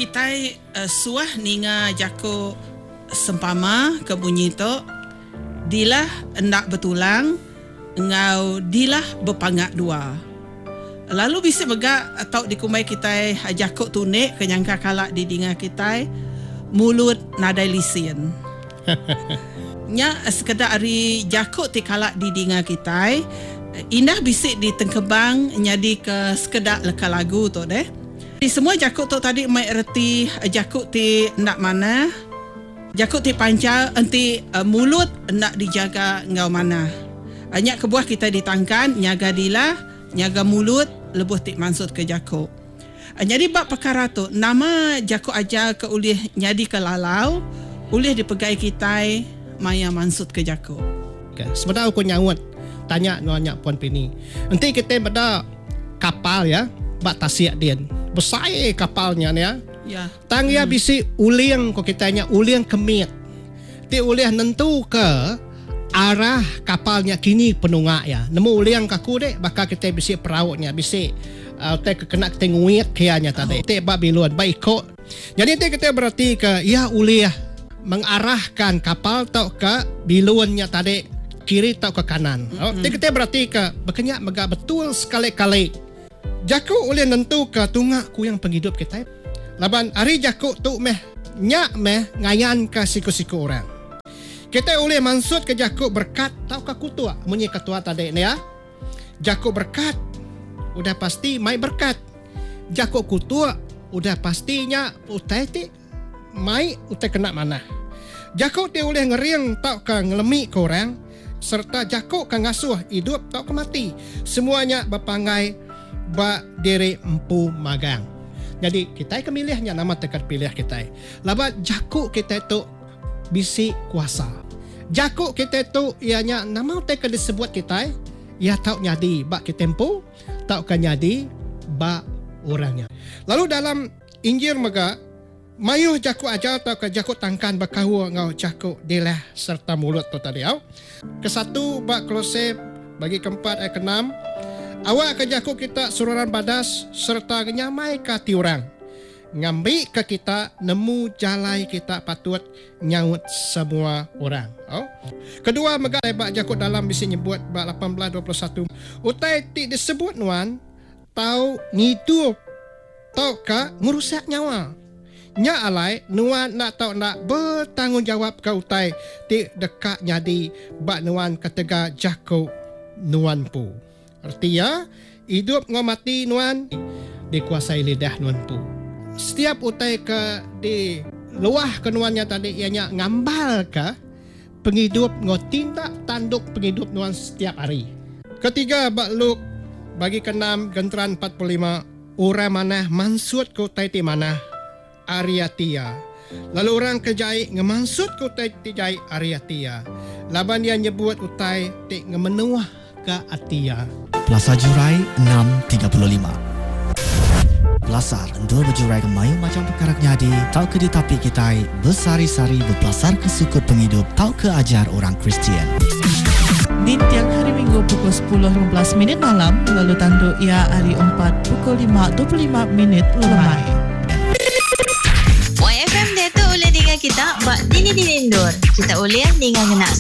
kita suah ninga jako sempama ke bunyi tu dilah endak betulang ngau dilah berpangak dua. Lalu bisa begak atau dikumai kita jako tunik kenyangka kalak di dinga kita mulut nadai lisin. Nya sekedar ari jako ti kalak di dinga kita indah bisik di tengkebang nyadi ke sekedar leka lagu tu deh. Di semua jakut tu tadi mai erti jakut ti nak mana, jakut ti pancal enti mulut nak dijaga ngau mana. Hanya kebuah kita ditangkan nyaga dilah, nyaga mulut lebuh ti mansut ke jakut. Jadi bab perkara tu nama jakut aja ke ulih nyadi ke lalau, ulih dipegai kita maya mansut ke jakut. Okay. Sebenarnya aku nyawut tanya nanya Puan Pini. Nanti kita beda kapal ya, bak tasiak din. Besar kapalnya ni ya. Ya. Tang ya bisi uliang ko kitanya uliang kemit. Ti uliang nentu ke arah kapalnya kini penungak ya. Nemu uliang kaku dek bakal kita bisi perautnya bisi te kena kita nguit kianya tadi. Te bab biluan baik kok. Jadi te kita berarti ke ya uliah mengarahkan kapal tau ke biluannya tadi kiri tau ke kanan. Te kita berarti ke berkenyak megak betul sekali-kali. Jakuk oleh nentu ke tungak ku yang penghidup kita. Laban hari jakuk tu nyak ngayan ke siku-siku orang. Kita oleh maksud ke jakuk berkat tau ke kutua. Munyi ketua tadi ni ya. Jakuk berkat udah pasti mai berkat. Jakuk kutua udah pastinya utai ti mai utai kena mana. Jakuk dia oleh ngeriang tau ke ngelemi ke orang serta jakuk ke ngasuh hidup tau ke mati. Semuanya berpangai ba diri empu magang. Jadi kita kemilihnya nama tekat pilih kita. Labat jakuk kita itu bisi kuasa. Jakuk kita itu ianya nama tekat disebut kita ia tahu nyadi ba kita empu, tahu kan nyadi ba orangnya. Lalu dalam Injil mega mayuh jakuk aja tahu ke jakuk tangkan bakahu ngau jakuk dilah serta mulut tu tadi au. Kesatu ba Kolose bagi keempat ayat ke-6 awak ke jakuk kita sururan badas serta nyamai ke tiurang. Ngambil ke kita nemu jalai kita patut nyaut semua orang. Oh. Kedua megak bak jakuk dalam bisa nyebut bak 18:21. Utai ti disebut nuan tau ngidup tau ka ngurusak nyawa. Nya alai nuan nak tau nak bertanggungjawab ke utai ti dekat nyadi bak nuan ketega jakuk nuan pu. Artinya, hidup ngau mati nuan dikuasai lidah nuan pu. Setiap utai ke di luah ke nuannya tadi ianya ngambal ke penghidup ngau tindak tanduk penghidup nuan setiap hari. Ketiga, bak Luk bagi ke-6 genteran 45 orang mana mansut ke utai ti mana Ariatia. Lalu orang kejai ngemansut ke utai ti jai Ariatia. Laban dia nyebut utai ti ngemenuah ke Atia. Plaza Jurai 635. Belasar endor berjurai kemayu macam perkara nyadi. Tau ke ditapi kita bersari-sari berpelasar ke sukut penghidup. Tau ke ajar orang Kristian. Di tiang hari Minggu pukul 10.15 malam. Lalu tandu ia hari 4 pukul 5.25 lemai. YFM dia tu oleh dengan kita bak dini-dini indur. Kita oleh dengan kena